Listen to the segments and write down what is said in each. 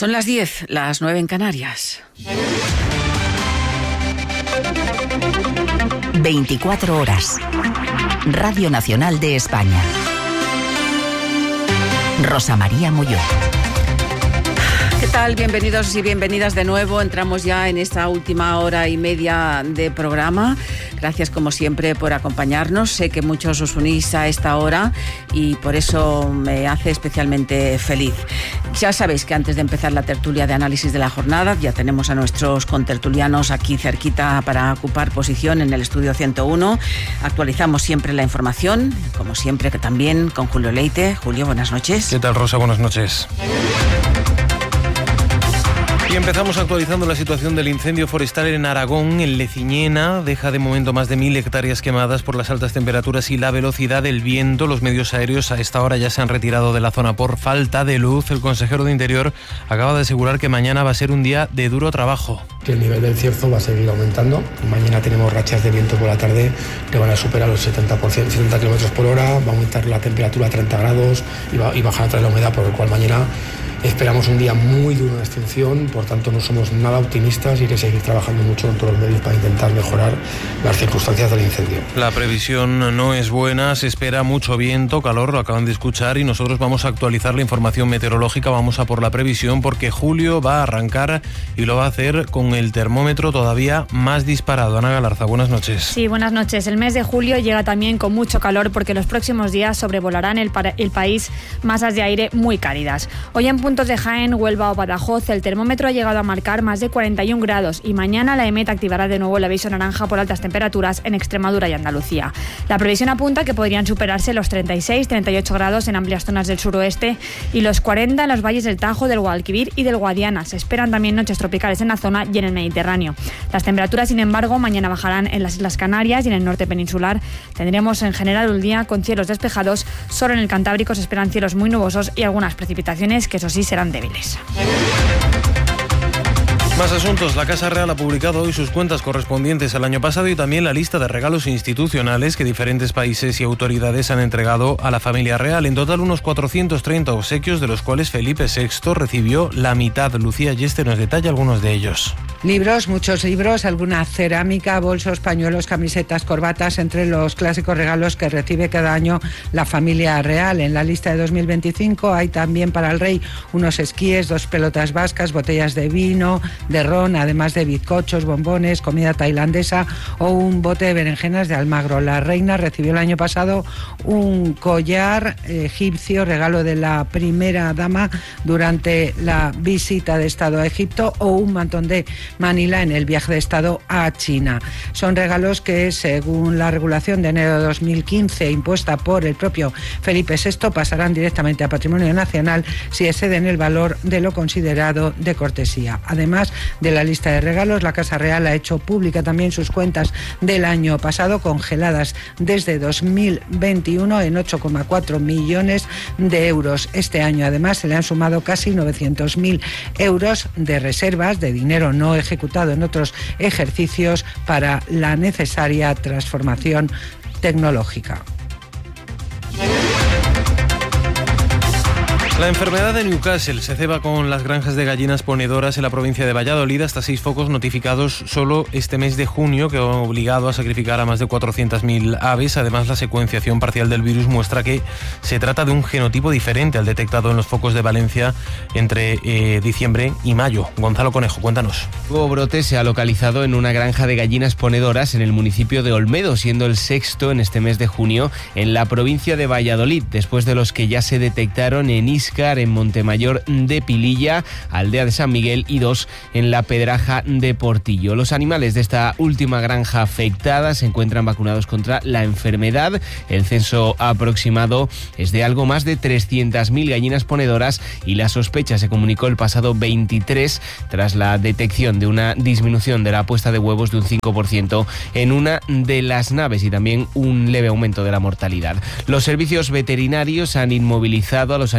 Son las 10, las 9 en Canarias. 24 horas. Radio Nacional de España. Rosa María Molló. ¿Qué tal? Bienvenidos y bienvenidas de nuevo. Entramos ya en esta última hora y media de programa. Gracias, como siempre, por acompañarnos. Sé que muchos os unís a esta hora y por eso me hace especialmente feliz. Ya sabéis que antes de empezar la tertulia de análisis de la jornada, ya tenemos a nuestros contertulianos aquí cerquita para ocupar posición en el estudio 101. Actualizamos siempre la información, como siempre, que también con Julio Leite. Julio, buenas noches. ¿Qué tal, Rosa? Buenas noches. Y empezamos actualizando la situación del incendio forestal en Aragón, en Leciñena. Deja de momento más de 1.000 hectáreas quemadas por las altas temperaturas y la velocidad del viento. Los medios aéreos a esta hora ya se han retirado de la zona por falta de luz. El consejero de Interior acaba de asegurar que mañana va a ser un día de duro trabajo. Que el nivel del cierzo va a seguir aumentando. Mañana tenemos rachas de viento por la tarde que van a superar los 70 km por hora. Va a aumentar la temperatura a 30 grados y bajar otra vez la humedad, por lo cual mañana esperamos un día muy duro de extinción. Por tanto, no somos nada optimistas y hay que seguir trabajando mucho en todos los medios para intentar mejorar las circunstancias del incendio. La previsión no es buena, se espera mucho viento, calor, lo acaban de escuchar, y nosotros vamos a actualizar la información meteorológica. Vamos a por la previsión porque julio va a arrancar y lo va a hacer con el termómetro todavía más disparado. Ana Galarza, buenas noches. Sí, buenas noches. El mes de julio llega también con mucho calor porque los próximos días sobrevolarán el país masas de aire muy cálidas. Hoy en puntos de Jaén, Huelva o Badajoz, el termómetro ha llegado a marcar más de 41 grados y mañana la EMET activará de nuevo el aviso naranja por altas temperaturas en Extremadura y Andalucía. La previsión apunta que podrían superarse los 36-38 grados en amplias zonas del suroeste y los 40 en los valles del Tajo, del Guadalquivir y del Guadiana. Se esperan también noches tropicales en la zona y en el Mediterráneo. Las temperaturas, sin embargo, mañana bajarán en las Islas Canarias y en el norte peninsular. Tendremos en general un día con cielos despejados. Solo en el Cantábrico se esperan cielos muy nubosos y algunas precipitaciones que, eso sí, serán débiles. Más asuntos. La Casa Real ha publicado hoy sus cuentas correspondientes al año pasado y también la lista de regalos institucionales que diferentes países y autoridades han entregado a la familia real. En total, unos 430 obsequios, de los cuales Felipe VI recibió la mitad. Lucía Yeste nos detalla algunos de ellos. Libros, muchos libros, alguna cerámica, bolsos, pañuelos, camisetas, corbatas, entre los clásicos regalos que recibe cada año la familia real. En la lista de 2025 hay también para el rey unos esquíes, 2 pelotas vascas, botellas de vino, de ron, además de bizcochos, bombones, comida tailandesa o un bote de berenjenas de Almagro. La reina recibió el año pasado un collar egipcio, regalo de la primera dama durante la visita de Estado a Egipto, o un mantón de Manila en el viaje de Estado a China. Son regalos que, según la regulación de enero de 2015 impuesta por el propio Felipe VI, pasarán directamente a Patrimonio Nacional si exceden el valor de lo considerado de cortesía. Además de la lista de regalos, la Casa Real ha hecho pública también sus cuentas del año pasado, congeladas desde 2021 en 8,4 millones de euros. Este año, además, se le han sumado casi 900.000 euros de reservas de dinero no ejecutado en otros ejercicios para la necesaria transformación tecnológica. La enfermedad de Newcastle se ceba con las granjas de gallinas ponedoras en la provincia de Valladolid, hasta 6 focos notificados solo este mes de junio, que han obligado a sacrificar a más de 400.000 aves. Además, la secuenciación parcial del virus muestra que se trata de un genotipo diferente al detectado en los focos de Valencia entre diciembre y mayo. Gonzalo Conejo, cuéntanos. El nuevo brote se ha localizado en una granja de gallinas ponedoras en el municipio de Olmedo, siendo el 6º en este mes de junio en la provincia de Valladolid, después de los que ya se detectaron en Iscar, en Montemayor de Pililla, Aldea de San Miguel, y 2 en la Pedraja de Portillo. Los animales de esta última granja afectada se encuentran vacunados contra la enfermedad. El censo aproximado es de algo más de 300.000 gallinas ponedoras y la sospecha se comunicó el pasado 23 tras la detección de una disminución de la puesta de huevos de un 5% en una de las naves y también un leve aumento de la mortalidad. Los servicios veterinarios han inmovilizado a los animales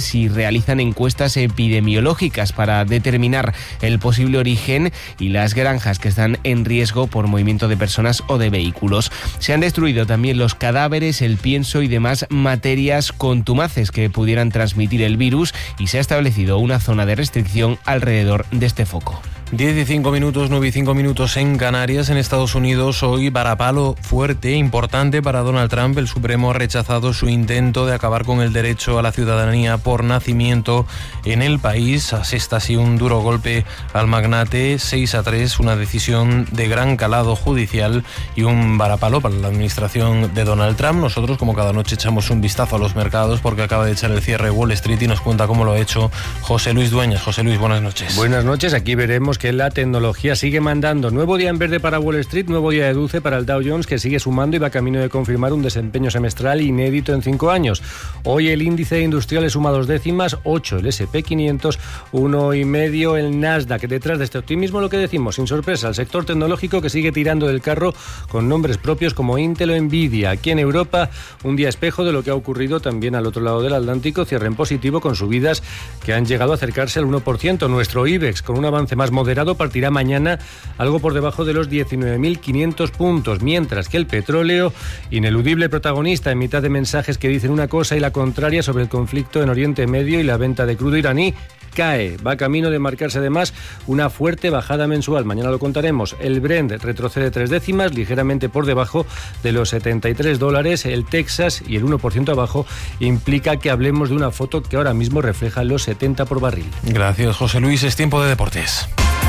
locales y realizan encuestas epidemiológicas para determinar el posible origen y las granjas que están en riesgo por movimiento de personas o de vehículos. Se han destruido también los cadáveres, el pienso y demás materias contumaces que pudieran transmitir el virus y se ha establecido una zona de restricción alrededor de este foco. 10 y 5 minutos, 9 y 5 minutos en Canarias. En Estados Unidos hoy varapalo fuerte, importante para Donald Trump. El Supremo ha rechazado su intento de acabar con el derecho a la ciudadanía por nacimiento en el país. Asesta así un duro golpe al magnate, 6-3, una decisión de gran calado judicial y un varapalo para la administración de Donald Trump. Nosotros, como cada noche, echamos un vistazo a los mercados porque acaba de echar el cierre Wall Street y nos cuenta cómo lo ha hecho José Luis Dueñas. José Luis, buenas noches. Buenas noches, aquí veremos que la tecnología sigue mandando. Nuevo día en verde para Wall Street, nuevo día de dulce para el Dow Jones, que sigue sumando y va camino de confirmar un desempeño semestral inédito en 5 años. Hoy el índice de industriales suma 2 décimas, 8 el S&P 500, 1,5 el Nasdaq. Detrás de este optimismo, lo que decimos, sin sorpresa, el sector tecnológico que sigue tirando del carro con nombres propios como Intel o Nvidia. Aquí en Europa, un día espejo de lo que ha ocurrido también al otro lado del Atlántico, cierre en positivo con subidas que han llegado a acercarse al 1%. Nuestro IBEX, con un avance más moderado, partirá mañana algo por debajo de los 19.500 puntos, mientras que el petróleo, ineludible protagonista en mitad de mensajes que dicen una cosa y la contraria sobre el conflicto en Oriente Medio y la venta de crudo iraní, cae. Va camino de marcarse además una fuerte bajada mensual. Mañana lo contaremos. El Brent retrocede 3 décimas, ligeramente por debajo de los $73. El Texas y el 1% abajo implica que hablemos de una foto que ahora mismo refleja los 70 por barril. Gracias, José Luis. Es tiempo de deportes.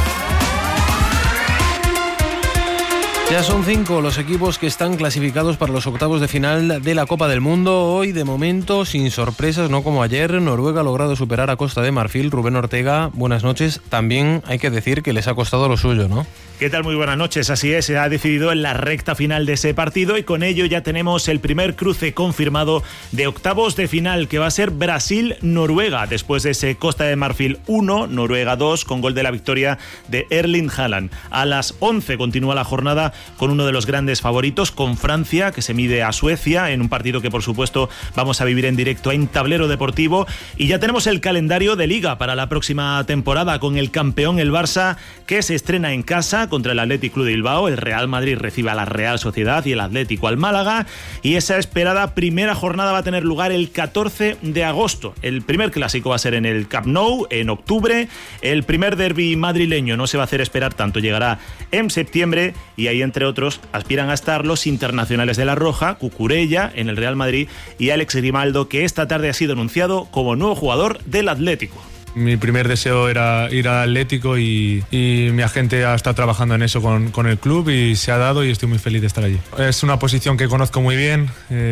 Ya son 5 los equipos que están clasificados para los octavos de final de la Copa del Mundo. Hoy, de momento, sin sorpresas, no como ayer. Noruega ha logrado superar a Costa de Marfil. Rubén Ortega, buenas noches. También hay que decir que les ha costado lo suyo, ¿no? ¿Qué tal? Muy buenas noches. Así es, se ha decidido en la recta final de ese partido y con ello ya tenemos el primer cruce confirmado de octavos de final, que va a ser Brasil-Noruega, después de ese Costa de Marfil 1, Noruega 2, con gol de la victoria de Erling Haaland. A las 11 continúa la jornada con uno de los grandes favoritos, con Francia, que se mide a Suecia, en un partido que por supuesto vamos a vivir en directo en Tablero Deportivo. Y ya tenemos el calendario de Liga para la próxima temporada, con el campeón, el Barça, que se estrena en casa contra el Athletic Club de Bilbao. El Real Madrid recibe a la Real Sociedad y el Atlético al Málaga, y esa esperada primera jornada va a tener lugar el 14 de agosto. El primer clásico va a ser en el Camp Nou en octubre. El primer derbi madrileño no se va a hacer esperar tanto, llegará en septiembre, y ahí entre otros aspiran a estar los internacionales de la Roja, Cucurella en el Real Madrid y Alex Grimaldo, que esta tarde ha sido anunciado como nuevo jugador del Atlético. Mi primer deseo era ir al Atlético y mi agente ha estado trabajando en eso con el club y se ha dado, y estoy muy feliz de estar allí. Es una posición que conozco muy bien.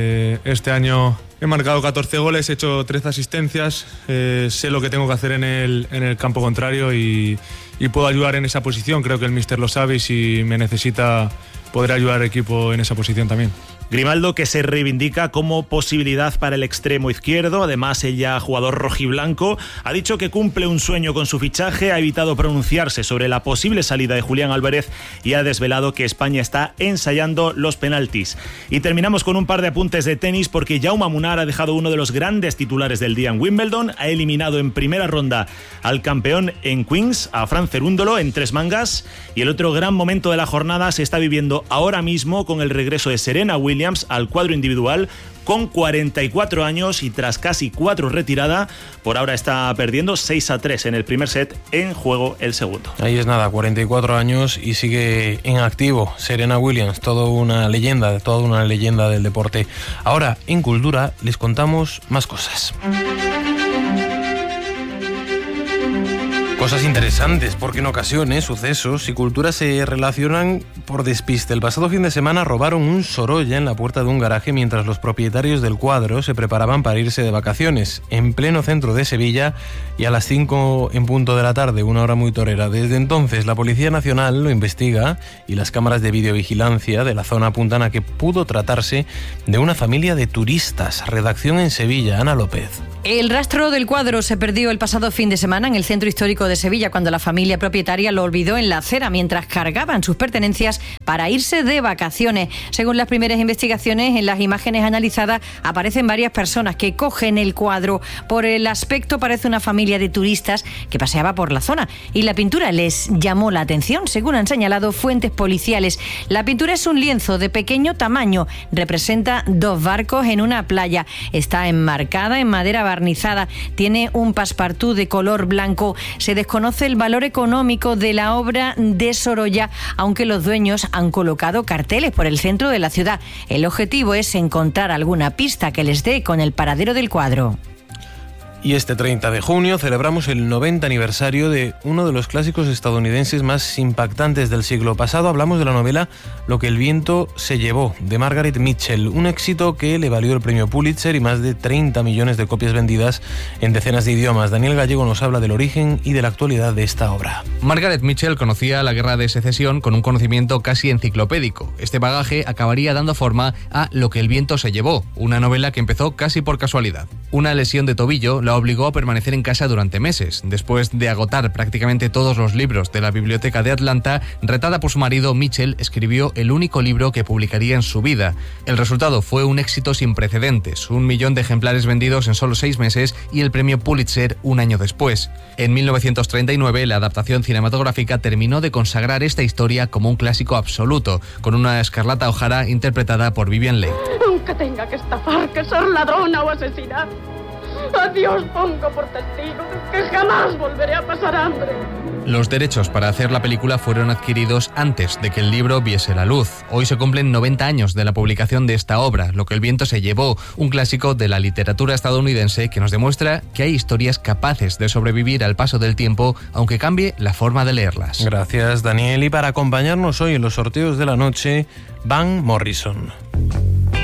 Este año he marcado 14 goles, he hecho 13 asistencias, sé lo que tengo que hacer en el campo contrario y puedo ayudar en esa posición. Creo que el míster lo sabe, y si me necesita poder ayudar al equipo en esa posición también. Grimaldo, que se reivindica como posibilidad para el extremo izquierdo, además ella, jugador rojiblanco, ha dicho que cumple un sueño con su fichaje, ha evitado pronunciarse sobre la posible salida de Julián Álvarez y ha desvelado que España está ensayando los penaltis. Y terminamos con un par de apuntes de tenis, porque Jaume Munar ha dejado uno de los grandes titulares del día en Wimbledon, ha eliminado en primera ronda al campeón en Queens, a Fran Cerúndolo, en 3 mangas, y el otro gran momento de la jornada se está viviendo ahora mismo con el regreso de Serena Williams al cuadro individual, con 44 años y tras casi 4 retirada. Por ahora está perdiendo 6-3 en el primer set, en juego el segundo. Ahí es nada, 44 años y sigue en activo Serena Williams, toda una leyenda del deporte. Ahora, en Cultura, les contamos más cosas. Cosas interesantes, porque en ocasiones sucesos y culturas se relacionan por despiste. El pasado fin de semana robaron un Sorolla en la puerta de un garaje mientras los propietarios del cuadro se preparaban para irse de vacaciones, en pleno centro de Sevilla, y a las 5 en punto de la tarde, una hora muy torera. Desde entonces la Policía Nacional lo investiga y las cámaras de videovigilancia de la zona apuntan a que pudo tratarse de una familia de turistas. Redacción en Sevilla, Ana López. El rastro del cuadro se perdió el pasado fin de semana en el centro histórico de Sevilla cuando la familia propietaria lo olvidó en la acera mientras cargaban sus pertenencias para irse de vacaciones. Según las primeras investigaciones, en las imágenes analizadas aparecen varias personas que cogen el cuadro. Por el aspecto parece una familia de turistas que paseaba por la zona y la pintura les llamó la atención, según han señalado fuentes policiales. La pintura es un lienzo de pequeño tamaño, representa 2 barcos en una playa, está enmarcada en madera barnizada, tiene un passepartout de color blanco. Se desconoce el valor económico de la obra de Sorolla, aunque los dueños han colocado carteles por el centro de la ciudad. El objetivo es encontrar alguna pista que les dé con el paradero del cuadro. Y este 30 de junio celebramos el 90 aniversario de uno de los clásicos estadounidenses más impactantes del siglo pasado. Hablamos de la novela Lo que el viento se llevó, de Margaret Mitchell, un éxito que le valió el premio Pulitzer y más de 30 millones de copias vendidas en decenas de idiomas. Daniel Gallego nos habla del origen y de la actualidad de esta obra. Margaret Mitchell conocía la Guerra de Secesión con un conocimiento casi enciclopédico. Este bagaje acabaría dando forma a Lo que el viento se llevó, una novela que empezó casi por casualidad. Una lesión de tobillo la obligó a permanecer en casa durante meses. Después de agotar prácticamente todos los libros de la biblioteca de Atlanta, retada por su marido, Mitchell escribió el único libro que publicaría en su vida. El resultado fue un éxito sin precedentes, 1 millón de ejemplares vendidos en solo 6 meses y el premio Pulitzer un año después. En 1939, la adaptación cinematográfica terminó de consagrar esta historia como un clásico absoluto, con una Scarlett O'Hara interpretada por Vivien Leigh. Aunque tenga que estafar, que ser ladrona o asesinar, a Dios pongo por testigo que jamás volveré a pasar hambre. Los derechos para hacer la película fueron adquiridos antes de que el libro viese la luz. Hoy se cumplen 90 años de la publicación de esta obra, Lo que el viento se llevó, un clásico de la literatura estadounidense que nos demuestra que hay historias capaces de sobrevivir al paso del tiempo, aunque cambie la forma de leerlas. Gracias, Daniel. Y para acompañarnos hoy en los sorteos de la noche, Van Morrison.